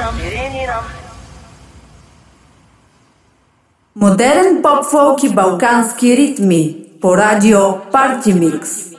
Модерен поп-фолк и балкански ритми по радио Party Mix.